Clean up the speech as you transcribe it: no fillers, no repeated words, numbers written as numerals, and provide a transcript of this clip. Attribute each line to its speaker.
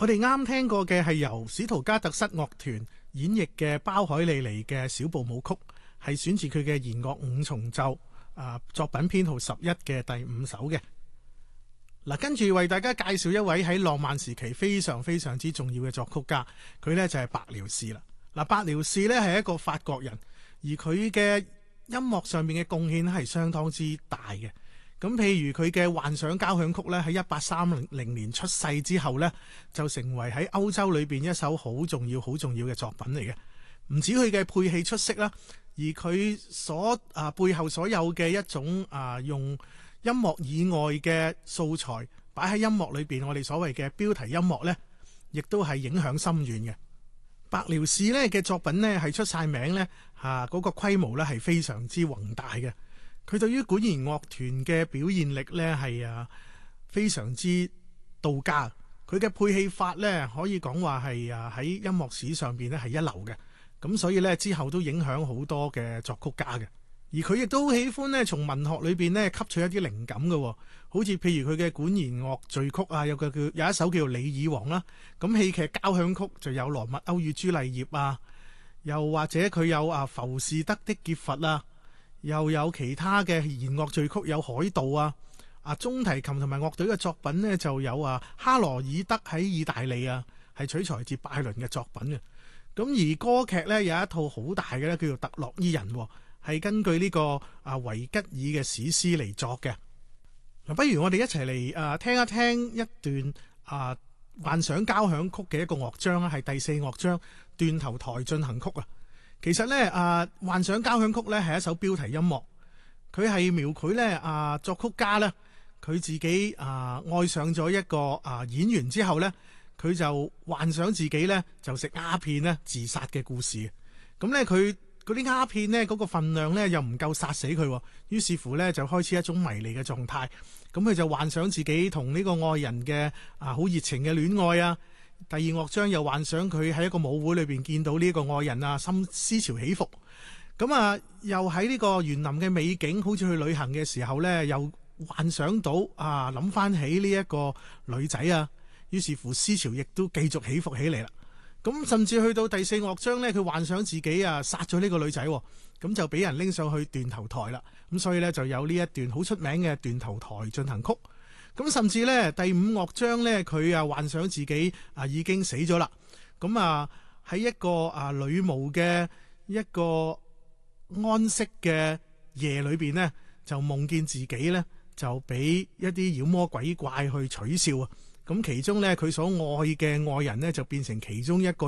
Speaker 1: 我哋啱聽過嘅係由史圖加特室樂團演繹嘅包海利尼嘅小步舞曲，係選自佢嘅弦樂五重奏作品編號11嘅第5首嘅。嗱，跟住為大家介紹一位喺浪漫時期非常非常之重要嘅作曲家，佢呢就係白遼士啦。嗱，白遼士呢係一個法國人，而佢嘅音樂上面嘅貢獻係相當之大嘅。咁譬如佢嘅幻想交響曲咧，喺1830年出世之後咧，就成為喺歐洲裏邊一首好重要嘅作品嚟嘅。唔止佢嘅配器出色啦，而佢背後所有嘅一種用音樂以外嘅素材擺喺音樂裏邊，我哋所謂嘅標題音樂咧，亦都係影響深遠嘅。白遼士咧嘅作品咧係出晒名咧，嗰個規模咧係非常之宏大嘅。佢對於管弦樂團嘅表現力咧係非常之到家，佢嘅配器法咧可以講話係喺音樂史上邊咧係一流嘅，咁所以咧之後都影響好多嘅作曲家嘅。而佢亦都喜歡咧從文學裏邊咧吸取一啲靈感嘅，好似譬如佢嘅管弦樂序曲有一首叫做《李爾王》啦，咁戲劇交響曲就有《羅密歐與朱麗葉》啊，又或者佢有浮士德的劫罰啊，又有其他嘅弦樂序曲有海盜中提琴同埋樂隊嘅作品呢，就有哈羅爾德喺意大利係取材自拜倫嘅作品嘅。咁而歌劇呢，有一套好大嘅咧叫做《特洛伊人》，係根據呢個維吉爾嘅史詩嚟作嘅。嗱，不如我哋一齊嚟聽一聽一段幻想交響曲嘅一個樂章啦，係第4樂章斷頭台進行曲啊。其實咧，幻想交響曲咧係一首標題音樂，佢係描繪咧作曲家咧佢自己愛上咗一個演員之後咧，佢就幻想自己咧就食鴉片咧自殺嘅故事。咁咧佢嗰啲鴉片咧嗰個分量咧又唔夠殺死佢，於是乎咧就開始一種迷離嘅狀態。咁佢就幻想自己同呢個愛人嘅好熱情嘅戀愛啊。第2樂章又幻想佢喺一個舞會裏邊見到呢個愛人心思潮起伏。咁又喺呢個園林嘅美景，好似去旅行嘅時候呢，又幻想到諗翻起呢一個女仔於是乎思潮亦都繼續起伏起嚟啦。咁甚至去到第4樂章呢，佢幻想自己殺咗呢個女仔，咁就俾人拎上去斷頭台啦。咁所以呢，就有呢一段好出名嘅斷頭台進行曲。咁甚至咧第5樂章咧，佢幻想自己已經死咗啦。咁喺一個女巫嘅一個安息嘅夜裏邊呢，就夢見自己咧就俾一啲妖魔鬼怪去取笑啊。咁其中咧佢所愛嘅愛人呢，就變成其中一個